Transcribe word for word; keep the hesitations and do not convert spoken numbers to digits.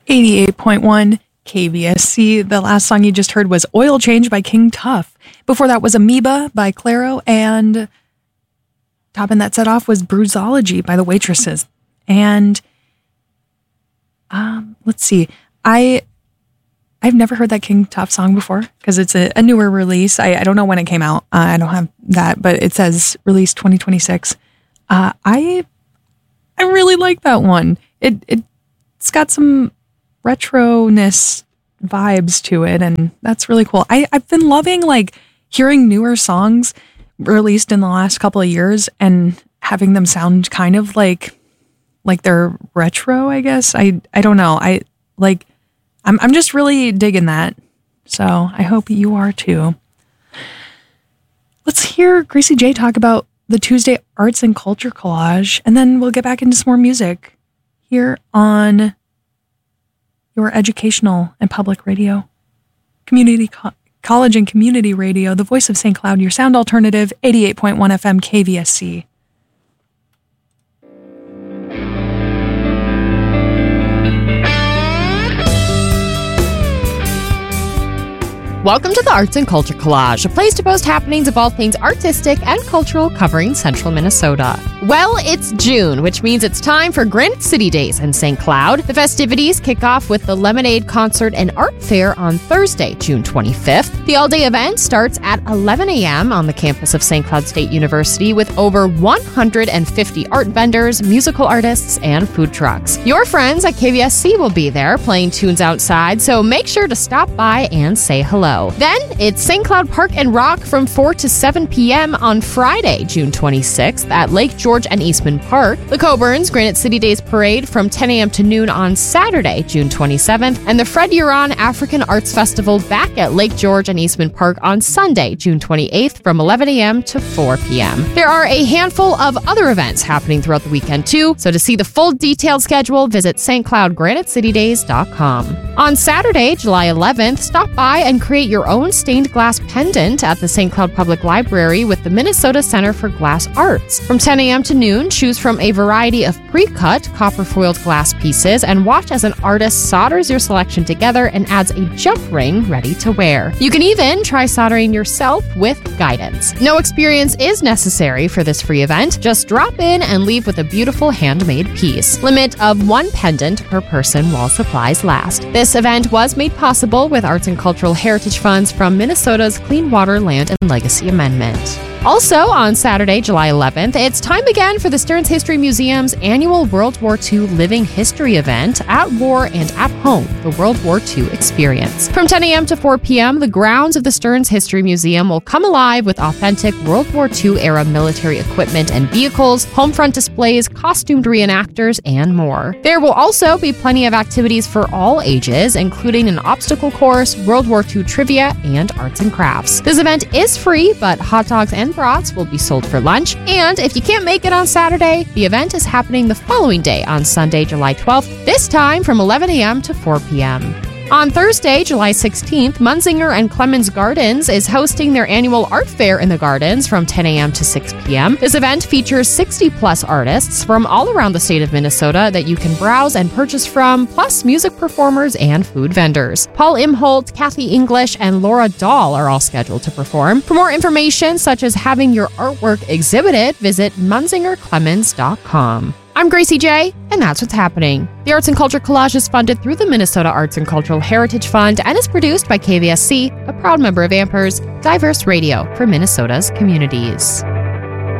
eighty-eight point one K V S C. The last song you just heard was Oil Change by King Tuff. Before that was Amoeba by Clairo, and topping that set off was Bruisology by The Waitresses. And um, let's see, I I've never heard that King Tuff song before because it's a, a newer release. I, I don't know when it came out. Uh, I don't have that, but it says release twenty twenty-six. Uh, I I really like that one. It it's got some retroness vibes to it, and that's really cool. I, I've been loving like hearing newer songs released in the last couple of years and having them sound kind of like like they're retro, I guess. I I don't know. I like I'm I'm just really digging that. So I hope you are too. Let's hear Gracie J talk about the Tuesday Arts and Culture Collage, and then we'll get back into some more music here on your educational and public radio, community co- college and community radio, the voice of Saint Cloud, your sound alternative, eighty-eight point one F M K V S C. Welcome to the Arts and Culture Collage, a place to post happenings of all things artistic and cultural covering central Minnesota. Well, it's June, which means it's time for Granite City Days in Saint Cloud. The festivities kick off with the Lemonade Concert and Art Fair on Thursday, June twenty-fifth. The all-day event starts at eleven a.m. on the campus of Saint Cloud State University with over one hundred fifty art vendors, musical artists, and food trucks. Your friends at K V S C will be there playing tunes outside, so make sure to stop by and say hello. Then it's Saint Cloud Park and Rock from four to seven p.m. on Friday, June twenty-sixth at Lake George and Eastman Park. The Coburn's Granite City Days Parade from ten a.m. to noon on Saturday, June twenty-seventh, and the Fred Huron African Arts Festival back at Lake George and Eastman Park on Sunday, June twenty-eighth from eleven a.m. to four p.m. There are a handful of other events happening throughout the weekend too, so to see the full detailed schedule, visit s t cloud granite city days dot com. On Saturday, July eleventh, stop by and create your own stained glass pendant at the Saint Cloud Public Library with the Minnesota Center for Glass Arts. From ten a.m. to noon, choose from a variety of pre-cut copper-foiled glass pieces and watch as an artist solders your selection together and adds a jump ring ready to wear. You can even try soldering yourself with guidance. No experience is necessary for this free event. Just drop in and leave with a beautiful handmade piece. Limit of one pendant per person while supplies last. This event was made possible with Arts and Cultural Heritage funds from Minnesota's Clean Water, Land, and Legacy Amendment. Also, on Saturday, July eleventh, it's time again for the Stearns History Museum's annual World War Two Living History event, At War and at Home, the World War Two Experience. From ten a.m. to four p.m., the grounds of the Stearns History Museum will come alive with authentic World War Two era military equipment and vehicles, homefront displays, costumed reenactors, and more. There will also be plenty of activities for all ages, including an obstacle course, World War Two trivia, and arts and crafts. This event is free, but hot dogs and brats will be sold for lunch. And if you can't make it on Saturday, the event is happening the following day on Sunday, July twelfth, this time from eleven a.m. to four p.m. On Thursday, July sixteenth, Munzinger and Clemens Gardens is hosting their annual art fair in the gardens from ten a.m. to six p.m. This event features sixty plus artists from all around the state of Minnesota that you can browse and purchase from, plus music performers and food vendors. Paul Imholt, Kathy English, and Laura Dahl are all scheduled to perform. For more information, such as having your artwork exhibited, visit munzinger clemens dot com. I'm Gracie J, and that's what's happening. The Arts and Culture Collage is funded through the Minnesota Arts and Cultural Heritage Fund and is produced by K V S C, a proud member of Amper's Diverse Radio for Minnesota's communities.